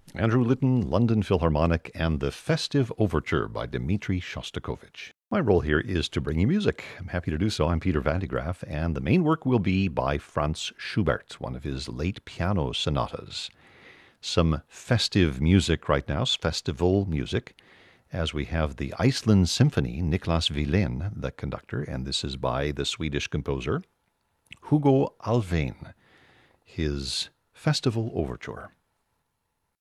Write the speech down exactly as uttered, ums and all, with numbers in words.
Andrew Litton, London Philharmonic, and the Festive Overture by Dmitri Shostakovich. My role here is to bring you music. I'm happy to do so. I'm Peter Van de Graaff, and the main work will be by Franz Schubert, one of his late piano sonatas. Some festive music right now, festival music, as we have the Iceland Symphony, Niklas Wilén, the conductor, and this is by the Swedish composer Hugo Alfvén, his Festival Overture.